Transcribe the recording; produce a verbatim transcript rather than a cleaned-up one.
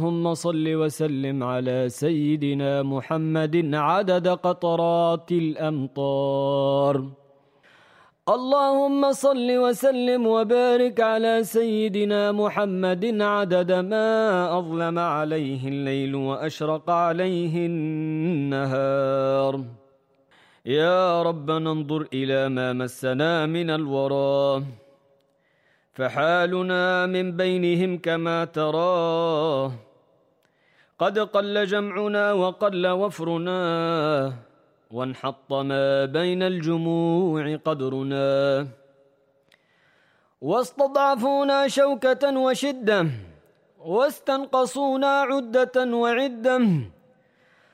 اللهم صل وسلم على سيدنا محمد عدد قطرات الأمطار. اللهم صل وسلم وبارك على سيدنا محمد عدد ما أظلم عليه الليل وأشرق عليه النهار. يا رب ننظر إلى ما مسنا من الورى، فحالنا من بينهم كما تراه. قد قل جمعنا وقل وفرنا، وانحط ما بين الجموع قدرنا. واستضعفونا شوكة وشدة، واستنقصونا عدة وعدة،